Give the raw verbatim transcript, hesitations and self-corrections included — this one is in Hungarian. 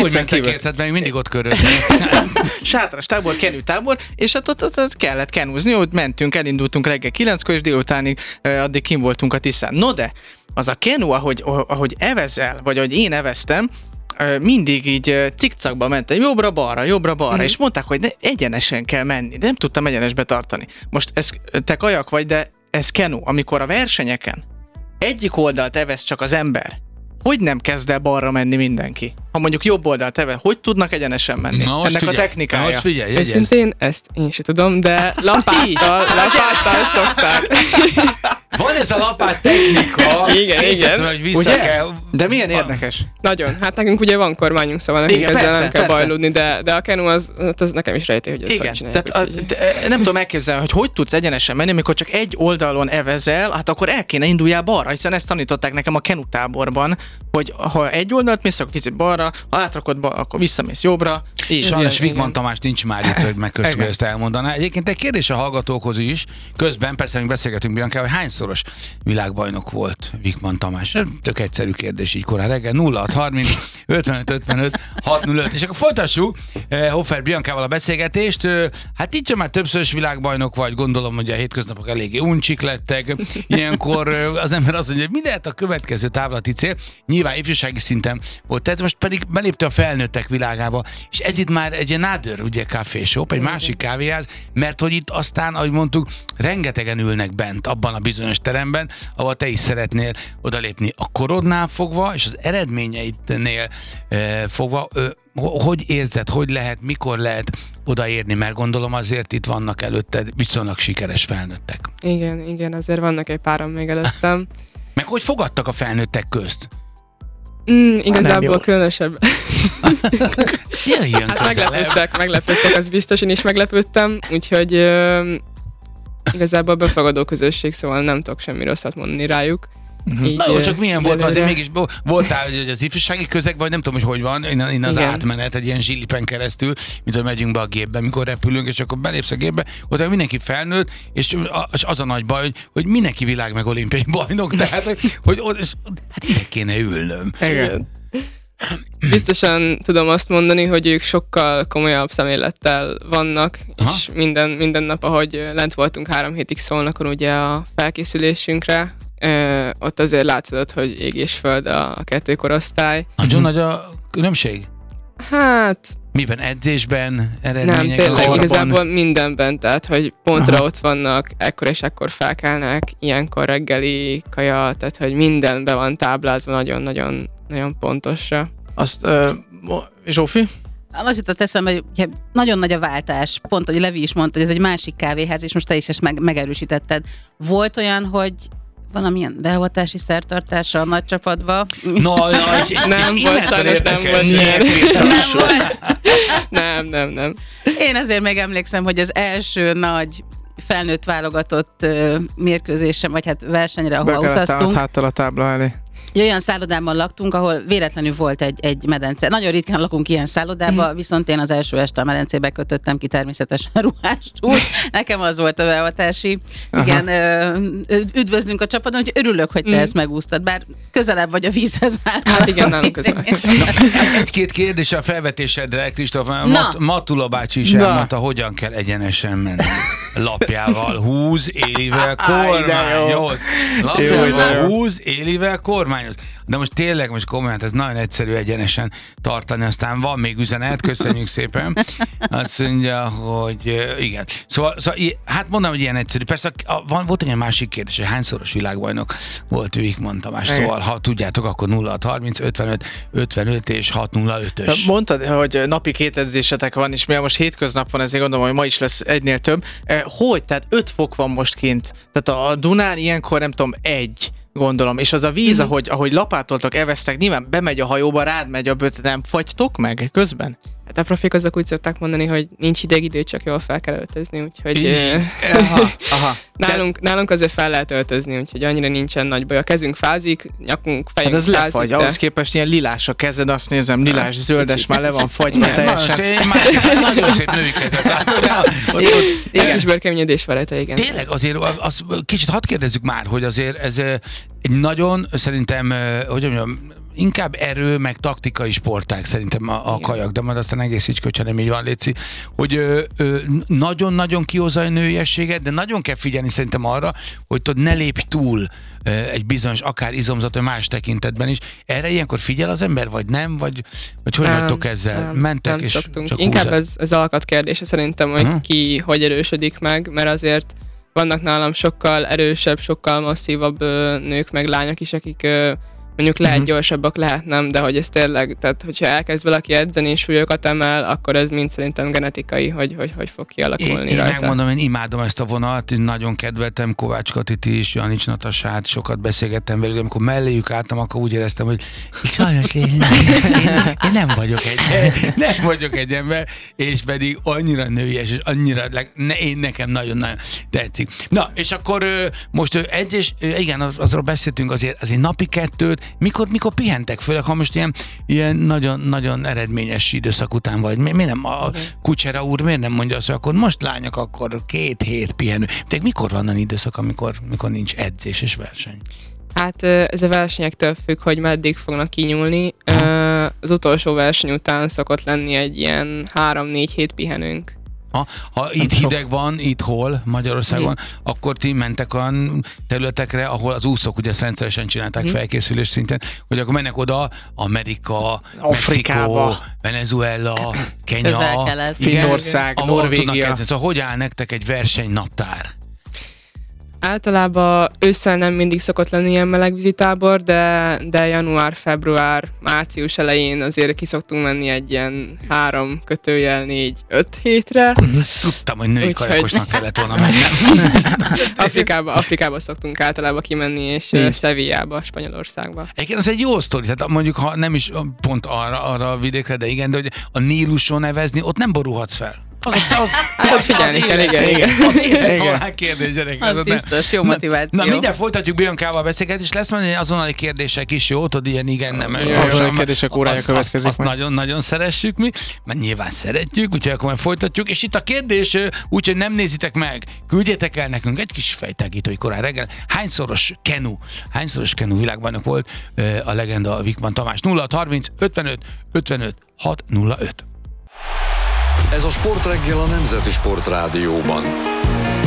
Hogy mentek érted, meg mindig ott körözni. Sátras tábor, kenű tábor, és hát ott, ott, ott kellett kenúzni, ott mentünk, elindultunk reggel kilenckor, és délutánig addig kim voltunk a Tiszán. No de, az a kenu, ahogy, ahogy evezel, vagy ahogy én eveztem, mindig így cikcakba mentem, jobbra-balra, jobbra-balra, mm. és mondták, hogy ne, egyenesen kell menni, de nem tudtam egyenesbe tartani. Most ez, te kajak vagy, de ez kenu, amikor a versenyeken egyik oldalt evesz csak az ember, hogy nem kezd el balra menni mindenki? Ha mondjuk jobb oldalt evesz, hogy tudnak egyenesen menni? Na, ennek figyelj, a technikája. Most figyelj, őszintén ezt én sem tudom, de lapáttal, lapáttal szokták. Van ez a lapát technika. Igen, én igen. Tudom, hogy vissza ugye? kell. De milyen érdekes. Nagyon. Hát nekünk ugye van kormányunk, szóval nekünk Igen, ezzel persze, nem kell persze. bajlódni, de, de a kenu az, az nekem is rejti, hogy ezt Igen, hogy csinálják. tehát a, de, nem tudom elképzelni, hogy hogy tudsz egyenesen menni, amikor csak egy oldalon evezel, hát akkor el kéne induljál balra, hiszen ezt tanították nekem a kenutáborban, hogy ha egy oldalt mész, akkor kicsit balra, ha átrakod balra, akkor visszamész jobbra. Így. Sajnos Vikman Tamás nincs már itt, hogy megköszönöm, Igen. ezt elmondaná. Egyébként egy kérdés a hallgatókhoz is, közben persze még beszélgetünk Biancával, hogy hányszoros világbajnok volt Vikman Tamás? Tök egyszerű kérdés így korán reggel. nulla hat harminc ötvenöt ötvenöt hat nulla öt. És akkor folytassuk eh, Hofer Biancával a beszélgetést. Eh, hát így már többszörös világbajnok vagy, gondolom, hogy a hétköznapok eléggé uncsik lettek. Ilyenkor eh, az ember azt mondja, hogy mi lehet a következő távlati cél? Nyilván ifjúsági szinten volt. Tehát most pedig belépte a felnőttek világába, és ez itt már egy nádör, ugye, Café Shop, egy másik kávéház, mert hogy itt aztán, ahogy mondtuk, rengetegen ülnek bent abban a bizonyos teremben, ahol te is szeretnél odalépni a korodnál fogva, és az eredményeidnél e, fogva, ö, hogy érzed, hogy lehet, mikor lehet odaérni, mert gondolom azért itt vannak előtted viszonylag sikeres felnőttek. Igen, igen, azért vannak egy páran még előttem. Meg hogy fogadtak a felnőttek közt? Mm, igazából különösebb. Ja, ilyen Hát közelebb. meglepődtek, meglepődtek, az biztos, én is meglepődtem, úgyhogy ö, igazából befogadó közösség, szóval nem tudok semmi rosszat mondani rájuk. Uh-huh. Így, Na jó, csak milyen volt, azért előre. mégis voltál hogy az ifjúsági közegben, vagy nem tudom, hogy hogy van, innen, innen az Igen. átmenet egy ilyen zsilipen keresztül, mint hogy megyünk be a gépbe, mikor repülünk, és akkor belépsz a gépbe, ott mindenki felnőtt, és az a nagy baj, hogy, hogy mindenki világ meg olimpiai bajnok, tehát hogy, hogy ott, és, hát ide kéne ülnöm. Igen. Biztosan tudom azt mondani, hogy ők sokkal komolyabb szemlélettel vannak, Aha. és minden, minden nap, ahogy lent voltunk három hétig Szolnokon ugye a felkészülésünkre, ö, ott azért látszott, hogy ég és föld a kettő korosztály. Nagyon nagy a különbség? Hát Miben? Edzésben? nem, Eredmények? tényleg korban? igazából mindenben, tehát hogy pontra Aha. ott vannak, ekkor és ekkor felkelnek, ilyenkor reggeli, kaja, tehát hogy minden be van táblázva nagyon-nagyon nagyon pontosra. Azt, uh, Zsófi? Az jutott eszembe, hogy ugye nagyon nagy a váltás. Pont, hogy Levi is mondta, hogy ez egy másik kávéház, és most te is ezt meg, megerősítetted. Volt olyan, hogy valamilyen beavatási szertartása a nagy csapatba? No, no, és, Nem és volt, innentől sajnos nem érdekes, volt milyen ilyen. virtuós. Nem volt. Nem, nem, nem. Én azért még emlékszem, hogy az első nagy felnőtt válogatott uh, mérkőzésem, vagy hát versenyre, ahova utaztunk. háttal a tábla elé. Olyan szállodában laktunk, ahol véletlenül volt egy, egy medence. Nagyon ritkán lakunk ilyen szállodába, mm. viszont én az első este a medencébe kötöttem ki természetesen ruhást. Úgy, nekem az volt a beavatási. Igen, ö, üdvözlünk a csapaton, hogy örülök, hogy te mm. ezt megúsztad, bár közelebb vagy a vízhez. Hát igen, nálunk közelebb. Egy-két kérdés a felvetésedre, Kristóf. Na. Mat- Matula bácsi is Na. elmondta, hogyan kell egyenesen menni. Lapjával húz, élivel kormányoz. Jó, Lapjával de jó. húz, élivel kormányoz. De most tényleg, most komolyan, ez nagyon egyszerű egyenesen tartani, aztán van még üzenet, köszönjük szépen. Azt mondja, hogy uh, igen. Szóval, szóval, i- hát mondom, hogy ilyen egyszerű. Persze a, van, volt egy másik kérdés, hogy hányszoros világbajnok volt Vikman Tamás. Igen. Szóval, ha tudjátok, akkor nulla hat harminc ötvenöt ötvenöt és hat nulla ötös. Mondtad, hogy napi két edzésetek van, és mivel most hétköznap van, ezért gondolom, hogy ma is lesz egynél több. Eh, Hogy? Tehát öt fok van most kint. Tehát a Dunán ilyenkor nem tudom, egy, gondolom. És az a víz, Mhm. ahogy, ahogy lapátoltok, evesztek, nyilván bemegy a hajóba, rád megy a bőt, nem fagytok meg közben? Hát a profik azok úgy szokták mondani, hogy nincs hideg idő, csak jól fel kell öltözni, úgyhogy Így. ö, Aha, aha. De, nálunk, nálunk azért fel lehet öltözni, úgyhogy annyira nincsen nagy baj. A kezünk fázik, nyakunk, hát fejünk ez fázik, lefagy, de... ahhoz képest ilyen lilás a kezed, azt nézem, lilás, zöldes, már le van fagyva Nem, nagyon teljesen. szép, már- nagyon szép női kezet látod. Ja, ott- ott- Egy igen. kis bőrkeményedés van rajta, igen. Tényleg azért, az, kicsit hadd kérdezzük már, hogy azért ez eh, egy nagyon, szerintem, eh, hogy mondjam, inkább erő, meg taktikai sportág szerintem a, a kajak, de majd aztán egészíts, hogyha nem így van, Léci, hogy ö, ö, nagyon-nagyon kihozza a nőiességet, de nagyon kell figyelni szerintem arra, hogy tudod, ne lépj túl ö, egy bizonyos, akár izomzat, vagy más tekintetben is. Erre ilyenkor figyel az ember, vagy nem? Vagy, vagy hogy vagytok ezzel? Nem, Mentek nem és szoktunk. csak Inkább húzat? ez, ez alkat kérdése szerintem, hogy Aha. ki hogy erősödik meg, mert azért vannak nálam sokkal erősebb, sokkal masszívabb ö, nők, meg lányok is, akik ö, mondjuk lehet Mhm. gyorsabbak, lehet nem, de hogy ez tényleg, tehát hogyha elkezd valaki edzeni és súlyokat emel, akkor ez mind szerintem genetikai, hogy hogy, hogy fog kialakulni Én, én rajta. megmondom, én imádom ezt a vonalat, én nagyon kedveltem Kovács Katit is, Janics Natasát, sokat beszélgettem velük, de amikor melléjük álltam, akkor úgy éreztem, hogy sajnos én, én, én nem vagyok egy nem vagyok egy ember, és pedig annyira nőies, és annyira, ne, én nekem nagyon-nagyon tetszik. Na, és akkor ö, most ö, edzés, ö, igen, az, azról beszéltünk azért, azért napi kettőt, mikor, mikor pihentek, főleg ha most ilyen, ilyen nagyon, nagyon eredményes időszak után vagy. Mi, mi nem, a Kucsera úr miért nem mondja azt, hogy akkor most lányok, akkor két hét pihenő. De mikor van olyan időszak, amikor, amikor nincs edzés és verseny? Hát ö, ez a versenyektől függ, hogy meddig fognak kinyúlni. Ö, Az utolsó verseny után szokott lenni egy ilyen három-négy hét pihenőnk. Ha, ha itt sok. hideg van, itt hol, Magyarországon, mm. akkor ti mentek olyan területekre, ahol az úszók ugye ezt rendszeresen csinálták mm. felkészülés szinten, hogy akkor mennek oda Amerika, Afrikába. Mexikó, Venezuela, Kenya, Közel-Kelet. igen, Finnország, ahol tudnak Norvégia. edzeni. Szóval hogy áll nektek egy versenynaptár? Általában ősszel nem mindig szokott lenni ilyen melegvízitábor, de, de január, február, március elején azért ki szoktunk menni egy ilyen három kötőjel négy, öt hétre. Tudtam, hogy női Úgyhogy- kajakosnak kellett volna mennem. Afrikába, Afrikába szoktunk általában kimenni, és Mi uh, is. Sevillába, Spanyolországba. Egyébként az egy jó sztori, tehát mondjuk, ha nem is pont arra, arra a vidékre, de igen, de hogy a Níluson nevezni, ott nem borulhatsz fel. Az, az, Hát ott figyelni kell, igen, igen. Az élet Igen. halál kérdés, gyerek. Az ott nem. biztos, jó Na- motiváció. Na mindjárt folytatjuk Biancával a beszélgetést, és lesz majd egy azonnali kérdések is, jó? Tudod, ilyen igen, nem. Jó, azonnali kérdések órája Azt- következik Azt, azt majd. nagyon-nagyon szeressük mi, mert nyilván szeretjük, úgyhogy akkor majd folytatjuk. És itt a kérdés, úgyhogy nem nézitek meg, küldjetek el nekünk egy kis fejtágító, hogy korán reggel. Hányszoros kenu, hányszoros kenu világbajnok volt ö, a legenda Vikman Tamás? nulla hat harminc ötvenöt ötvenöt hat nulla öt. Ez a Sportreggel a Nemzeti Sportrádióban.